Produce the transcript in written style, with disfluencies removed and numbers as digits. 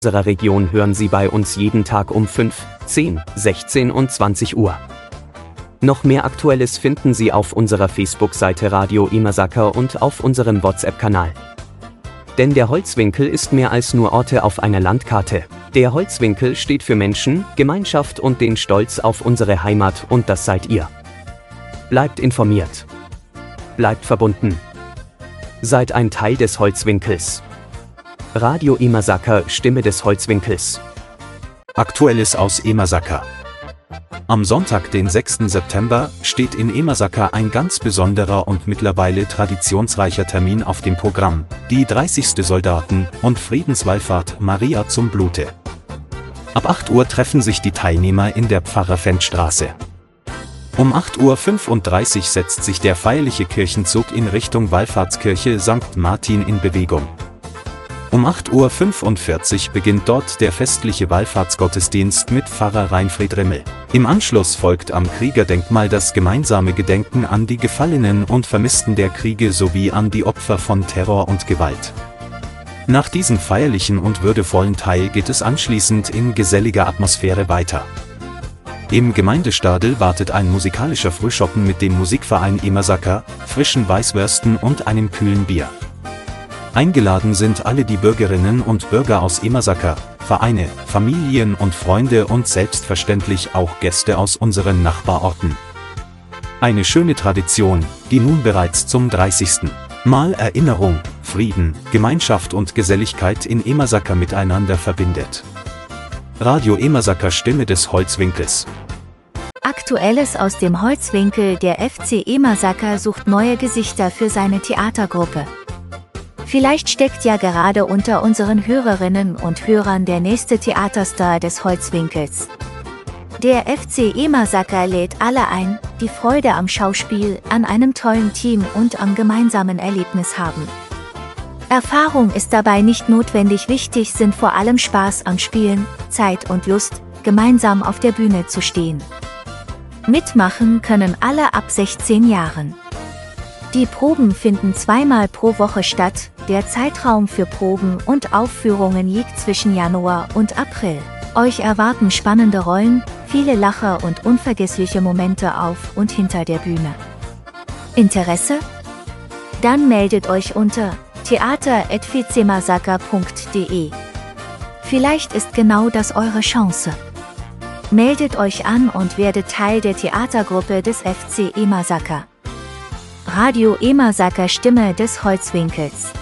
unserer Region hören Sie bei uns jeden Tag um 5, 10, 16 und 20 Uhr. Noch mehr Aktuelles finden Sie auf unserer Facebook-Seite Radio Imasaka und auf unserem WhatsApp-Kanal. Denn der Holzwinkel ist mehr als nur Orte auf einer Landkarte. Der Holzwinkel steht für Menschen, Gemeinschaft und den Stolz auf unsere Heimat, und das seid ihr. Bleibt informiert. Bleibt verbunden. Seid ein Teil des Holzwinkels. Radio Imasaka, Stimme des Holzwinkels. Aktuelles aus Imasaka. Am Sonntag, den 6. September, steht in Imasaka ein ganz besonderer und mittlerweile traditionsreicher Termin auf dem Programm, die 30. Soldaten- und Friedenswallfahrt Maria zum Blute. Ab 8 Uhr treffen sich die Teilnehmer in der Pfarrerfenstraße. Um 8:35 Uhr setzt sich der feierliche Kirchenzug in Richtung Wallfahrtskirche St. Martin in Bewegung. Um 8:45 Uhr beginnt dort der festliche Wallfahrtsgottesdienst mit Pfarrer Reinfried Rimmel. Im Anschluss folgt am Kriegerdenkmal das gemeinsame Gedenken an die Gefallenen und Vermissten der Kriege sowie an die Opfer von Terror und Gewalt. Nach diesem feierlichen und würdevollen Teil geht es anschließend in geselliger Atmosphäre weiter. Im Gemeindestadel wartet ein musikalischer Frühschoppen mit dem Musikverein Imasaka, frischen Weißwürsten und einem kühlen Bier. Eingeladen sind alle die Bürgerinnen und Bürger aus Imasaka, Vereine, Familien und Freunde und selbstverständlich auch Gäste aus unseren Nachbarorten. Eine schöne Tradition, die nun bereits zum 30. Mal Erinnerung, Frieden, Gemeinschaft und Geselligkeit in Imasaka miteinander verbindet. Radio Imasaka, Stimme des Holzwinkels. Aktuelles aus dem Holzwinkel. Der FC Imasaka sucht neue Gesichter für seine Theatergruppe. Vielleicht steckt ja gerade unter unseren Hörerinnen und Hörern der nächste Theaterstar des Holzwinkels. Der FC Imasaka lädt alle ein, die Freude am Schauspiel, an einem tollen Team und am gemeinsamen Erlebnis haben. Erfahrung ist dabei nicht notwendig, wichtig sind vor allem Spaß am Spielen, Zeit und Lust, gemeinsam auf der Bühne zu stehen. Mitmachen können alle ab 16 Jahren. Die Proben finden zweimal pro Woche statt, der Zeitraum für Proben und Aufführungen liegt zwischen Januar und April. Euch erwarten spannende Rollen, viele Lacher und unvergessliche Momente auf und hinter der Bühne. Interesse? Dann meldet euch unter theater@vicemasaka.de. Vielleicht ist genau das eure Chance. Meldet euch an und werdet Teil der Theatergruppe des FC Imasaka. Radio Imasaka, Stimme des Holzwinkels.